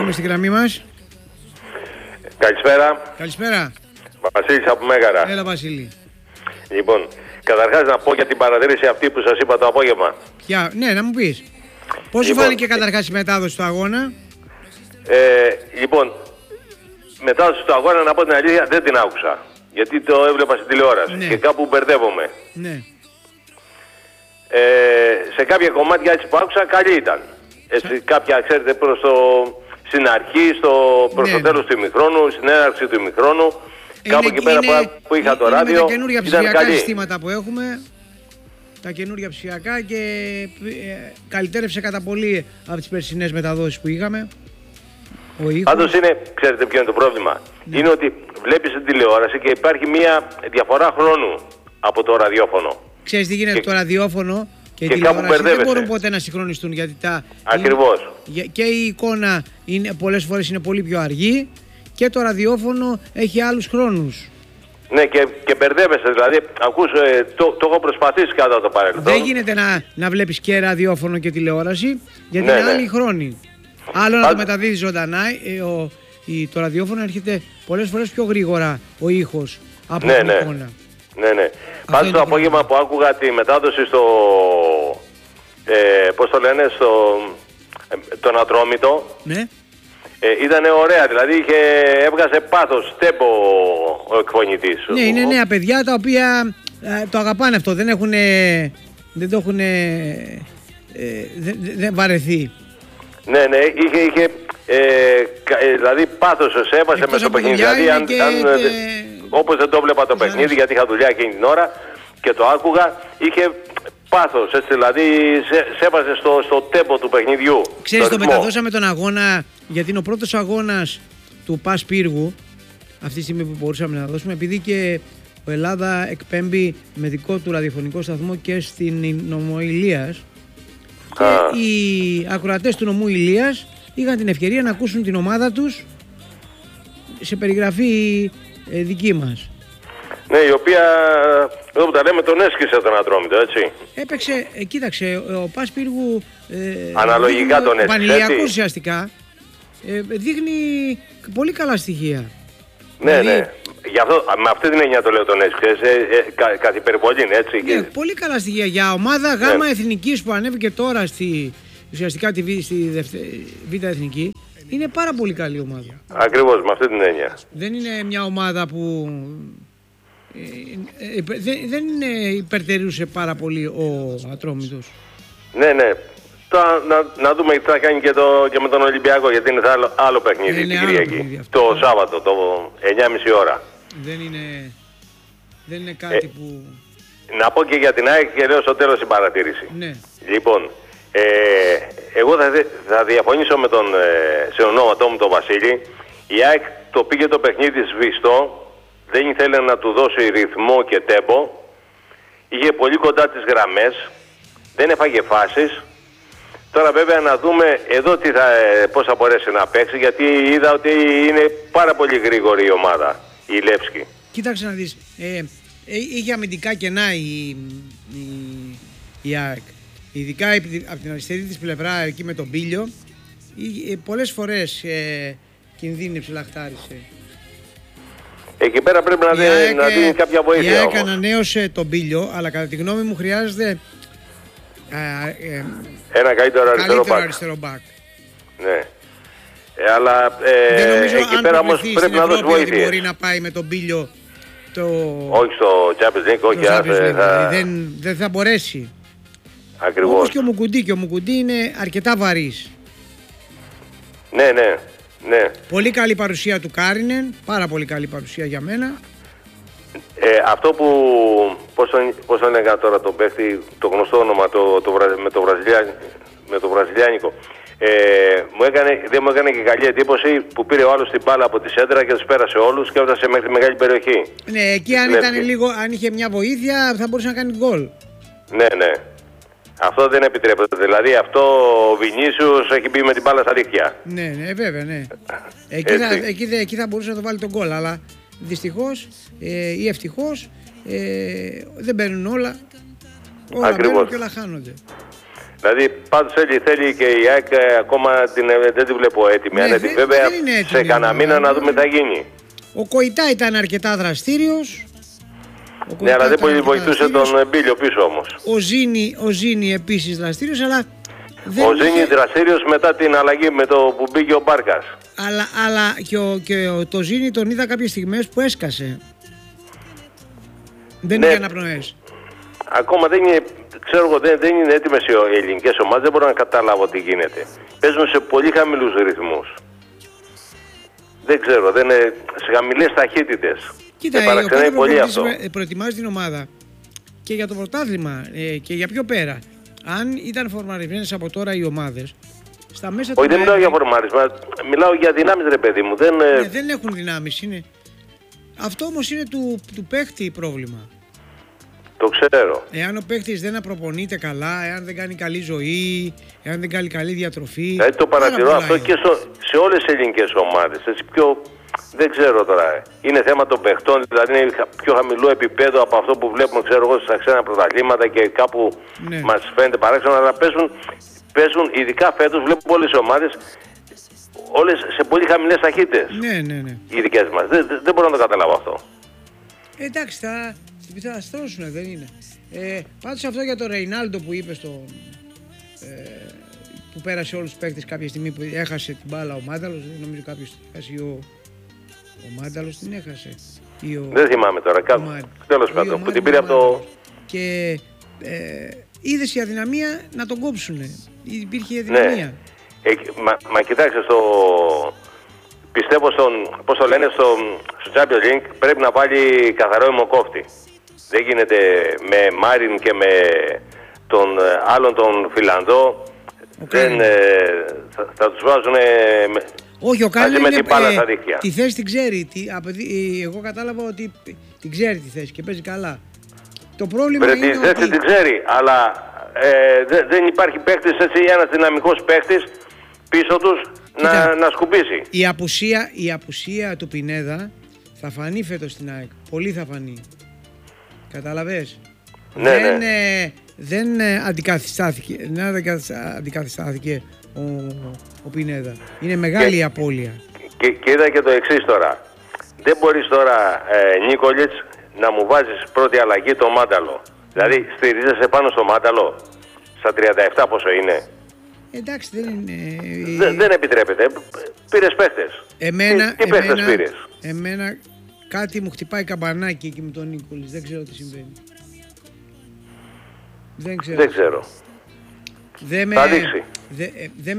έχουμε στη γραμμή μας? Καλησπέρα. Καλησπέρα. Βασίλης από Μέγαρα. Έλα Βασίλη. Λοιπόν, καταρχάς να πω για την παρατήρηση αυτή που σας είπα το απόγευμα. Ποια, ναι, να μου πεις. Πώς σου φάνηκε καταρχάς η μετάδοση του αγώνα? Λοιπόν, μετάδοση του αγώνα, να πω την αλήθεια, δεν την άκουσα. Γιατί το έβλεπα στην τηλεόραση και κάπου μπερδεύομαι. Ναι. Σε κάποια κομμάτια έτσι που άκουσα καλή ήταν. Έτσι, κάποια, ξέρετε, στην αρχή, προς το τέλος του ημιχρόνου, στην έναρξη του ημιχρόνου, κάπου εκεί πέρα που είχα το ράδιο, τα καινούργια ψηφιακά συστήματα που έχουμε, τα καινούργια ψηφιακά, και καλυτέρευσε κατά πολύ από τις περσινές μεταδόσεις που είχαμε. Πάντως είναι, ξέρετε ποιο είναι το πρόβλημα? Ναι. Είναι ότι βλέπεις την τηλεόραση και υπάρχει μια διαφορά χρόνου από το ραδιόφωνο. Ξέρεις τι γίνεται? Το ραδιόφωνο και η τηλεόραση δεν μπορούν ποτέ να συγχρονιστούν, γιατί ακριβώς. Και η εικόνα πολλές φορές είναι πολύ πιο αργή και το ραδιόφωνο έχει άλλους χρόνους. Ναι, και μπερδεύεσαι, δηλαδή ακούς, το έχω προσπαθήσει κατά το παρελθόν. Δεν γίνεται να βλέπεις και ραδιόφωνο και τηλεόραση, γιατί είναι άλλοι χρόνοι. Άλλο να το μεταδίδει ζωντανά, το ραδιόφωνο έρχεται πολλές φορές πιο γρήγορα ο ήχος από την εικόνα. Ναι. Πάντως το απόγευμα που άκουγα τη μετάδοση στο, πώς το λένε, τον Ατρόμητο, ναι. Ήταν ωραία, δηλαδή έβγαζε πάθος, τέμπο ο εκφωνητής. Ναι, είναι νέα παιδιά τα οποία το αγαπάνε αυτό, δεν το έχουν δεν βαρεθεί. Ναι, είχε δηλαδή πάθος έβασε με το παιχνίδι, δηλαδή όπως δεν το βλέπα το παιχνίδι, γιατί είχα δουλειά εκείνη την ώρα και το άκουγα, είχε πάθος, έτσι, δηλαδή έβαζε στο τέμπο του παιχνιδιού. Ξέρεις, το μεταδώσαμε τον αγώνα, γιατί είναι ο πρώτος αγώνας του ΠΑΣ Πύργου αυτή τη στιγμή που μπορούσαμε να δώσουμε, επειδή και ο Ελλάδα εκπέμπει με δικό του ραδιοφωνικό σταθμό και στην νομό Ηλίας, και οι ακροατές του νομού Ηλίας είχαν την ευκαιρία να ακούσουν την ομάδα τους σε περιγραφή δική μας. Ναι, η οποία, εδώ που τα λέμε, τον έσκησε τον Ατρόμητο, έτσι. Έπαιξε, κοίταξε, ο ΠΑΣ Πύργου αναλογικά τον έσκησε, πανηλιακός ουσιαστικά, δείχνει πολύ καλά στοιχεία. Ναι, δηλαδή, ναι. Γι' αυτό, με αυτή την έννοια το λέω τον έσκησε, καθ' υπερβολή, έτσι. Ναι, πολύ καλά στοιχεία για ομάδα γάμα εθνικής που ανέβηκε τώρα ουσιαστικά στη Β' Εθνική. Είναι πάρα πολύ καλή ομάδα. Ακριβώς, με αυτή την έννοια. Δεν είναι μια ομάδα που δεν υπερτερούσε πάρα πολύ ο Ατρόμητος. Ναι. Να δούμε τι θα κάνει και με τον Ολυμπιακό, γιατί είναι άλλο παιχνίδι την Κυριακή. Το Σάββατο, το 9.30 ώρα. Δεν είναι κάτι που... Να πω και για την ΑΕΚ και λέω στο τέλος την παρατήρηση. Ναι. Λοιπόν, εγώ θα διαφωνήσω με τον συνονόματό μου τον Βασίλη. Η ΑΕΚ το πήγε το παιχνίδι σβηστό, δεν ήθελε να του δώσει ρυθμό και τέμπο, είχε πολύ κοντά τις γραμμές, δεν έφαγε φάσεις. Τώρα βέβαια να δούμε εδώ πώς θα μπορέσει να παίξει, γιατί είδα ότι είναι πάρα πολύ γρήγορη η ομάδα, η Λεύσκη. Κοίταξε να δεις, είχε αμυντικά κενά η ΑΕΚ. Ειδικά από την αριστερή της πλευρά, εκεί με τον Πίλιο, πολλές φορές κινδύνευσε, λαχτάρισε. Εκεί πέρα πρέπει να δίνει κάποια βοήθεια. Η ΑΕΚ ανανέωσε τον Πίλιο, αλλά κατά τη γνώμη μου χρειάζεται ένα καλύτερο αριστερό μπακ. Ναι. Αλλά εκεί πέρα όμως πρέπει να δώσει βοήθεια. Δεν μπορεί να πάει με τον Πίλιο όχι στο Champions League, όχι. Δεν θα μπορέσει. Ακριβώς. Όπως και ο Μουκουντή, και ο Μουκουντή είναι αρκετά βαρύς. Ναι. Πολύ καλή παρουσία του Κάρινεν, πάρα πολύ καλή παρουσία για μένα. Αυτό που, πώς το έλεγα τώρα τον παίχτη, το γνωστό όνομα με το βραζιλιάνικο, δεν μου έκανε και καλή εντύπωση που πήρε ο άλλος την μπάλα από τη σέντρα και τους πέρασε όλους και έφτασε μέχρι τη μεγάλη περιοχή. Ναι, εκεί αν είχε μια βοήθεια θα μπορούσε να κάνει γκολ. Ναι. Αυτό δεν επιτρέπεται. Δηλαδή αυτό ο Βινίσιους έχει μπει με την μπάλα στα δίχτυα. Ναι, βέβαια, ναι. Εκεί θα μπορούσε να το βάλει τον γκολ, αλλά δυστυχώς ή ευτυχώς δεν μπαίνουν όλα. Όλα μπαίνουν και όλα χάνονται. Δηλαδή πάντως θέλει και η ΑΕΚ ακόμα δεν τη βλέπω έτοιμη. Ναι, βέβαια δεν είναι έτοιμη, σε κανένα μήνα να δούμε τι θα γίνει. Ο Κοϊτά ήταν αρκετά δραστήριος. Ναι, αλλά δεν πολύ βοηθούσε τον Μπίλιο πίσω όμως. Ο Ζήνη επίσης δραστήριος, αλλά ο Ζήνη δραστήριος μετά την αλλαγή με το που μπήκε ο Μπάρκας. Αλλά το Ζήνη τον είδα κάποιες στιγμές που έσκασε. Δεν είχε αναπνοές. Ακόμα δεν είναι, δεν είναι έτοιμες οι ελληνικές ομάδες, δεν μπορώ να καταλάβω τι γίνεται. Παίζουν σε πολύ χαμηλούς ρυθμούς. Δεν ξέρω, δεν είναι σε χαμηλές ταχύτητες. Κοίτα, παραξενεύει πολύ αυτό. Προετοιμάζει την ομάδα και για το πρωτάθλημα και για πιο πέρα. Αν ήταν φορμαρισμένες από τώρα οι ομάδες, στα μέσα του. Όχι, δεν μιλάω για φορμάρισμα, μιλάω για δυνάμεις, ρε παιδί μου. Δεν έχουν δυνάμεις, είναι. Αυτό όμως είναι του παίχτη πρόβλημα. Το ξέρω. Εάν ο παίχτης δεν προπονείται καλά, εάν δεν κάνει καλή ζωή, εάν δεν κάνει καλή διατροφή. Το παρατηρώ αυτό και σε όλες τις ελληνικές ομάδες. Δεν ξέρω τώρα. Είναι θέμα των παιχτών, δηλαδή είναι πιο χαμηλό επίπεδο από αυτό που βλέπουμε, ξέρω εγώ, στα ξένα πρωταθλήματα και κάπου μας φαίνεται παράξενο, αλλά παίζουν ειδικά φέτος, βλέπω όλες οι ομάδες, όλες σε πολύ χαμηλές ταχύτητες. Ναι. Οι δικές μας. Δεν μπορώ να το καταλάβω αυτό. Εντάξει, θα στρώσουν, δεν είναι. Πάντως αυτό για τον Ρεϊνάλντο που είπε που πέρασε όλους τους παίκτες κάποια στιγμή που έχασε την μπάλα ο Μάνταλος, δεν νομίζω κάποιος την έχασε, ο Μάνταλος την έχασε. Δεν θυμάμαι τώρα, τέλος πάντων, που την πήρε από το... Και είδες η αδυναμία να τον κόψουνε, υπήρχε η αδυναμία. Ναι. Μα κοιτάξτε, πιστεύω πώς το λένε, στο Champions League πρέπει να βάλει καθαρό αιμοκόφτη. Δεν γίνεται με Μάριν και με τον άλλον τον Φιλανδό. Θα τους βάζουν όχι, ο Κάλλιν με την μπάλα στα δίχτυα. Τη θέση την ξέρει. Εγώ κατάλαβα ότι την ξέρει τη θέση και παίζει καλά. Το πρόβλημα είναι τη θέση την ξέρει, αλλά δεν υπάρχει παίχτης, ένας δυναμικός παίχτης πίσω τους να σκουπίσει. Η απουσία του Πινέδα θα φανεί φέτος στην ΑΕΚ. Πολύ θα φανεί. Καταλαβες. Δεν αντικαθιστάθηκε ο Πινέδα. Είναι μεγάλη η απώλεια. Και είδα και το εξής τώρα. Δεν μπορείς τώρα, Νίκολιτς, να μου βάζεις πρώτη αλλαγή το Μάνταλο. Δηλαδή στηρίζεσαι πάνω στο Μάνταλο στα 37 πόσο είναι. Εντάξει, δεν είναι. Δεν επιτρέπεται. Πήρες παίχτες. Τι παίχτες πήρες? Εμένα κάτι μου χτυπάει καμπανάκι εκεί με τον Νίκολιτς. Δεν ξέρω τι συμβαίνει. Δεν ξέρω. Θα δείξει.